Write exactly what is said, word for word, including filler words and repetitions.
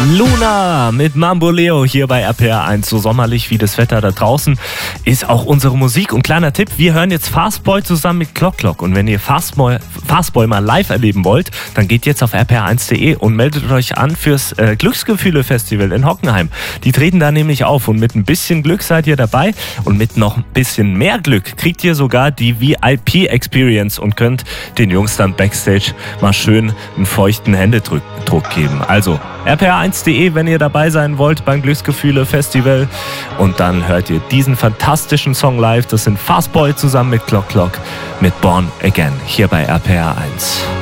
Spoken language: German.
Luna mit Mambo Leo hier bei R P R eins. So sommerlich wie das Wetter da draußen ist auch unsere Musik. Und kleiner Tipp, wir hören jetzt Fastboy zusammen mit Clock Clock. Und wenn ihr Fastboy, Fastboy mal live erleben wollt, dann geht jetzt auf r p r eins punkt de und meldet euch an fürs äh, Glücksgefühle-Festival in Hockenheim. Die treten da nämlich auf und mit ein bisschen Glück seid ihr dabei und mit noch ein bisschen mehr Glück kriegt ihr sogar die V I P-Experience und könnt den Jungs dann Backstage mal schön einen feuchten Händedruck geben. Also r p r eins punkt de, wenn ihr dabei sein wollt beim Glücksgefühle-Festival. Und dann hört ihr diesen fantastischen Song live. Das sind Fastboy zusammen mit Clock Clock mit Born Again hier bei R P R eins.